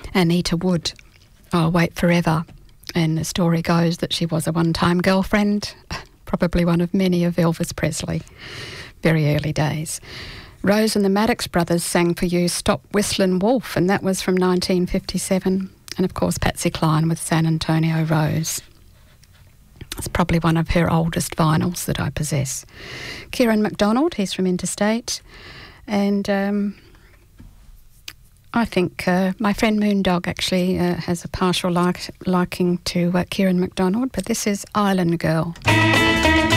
Anita Wood, I'll Wait Forever. And the story goes that she was a one-time girlfriend, probably one of many of Elvis Presley, very early days. Rose and the Maddox Brothers sang for you Stop Whistlin' Wolf, and that was from 1957. And of course Patsy Cline with San Antonio Rose. It's probably one of her oldest vinyls that I possess. Kieran MacDonald, he's from Interstate. And I think my friend Moondog actually has a partial liking to Kieran MacDonald, but this is Island Girl.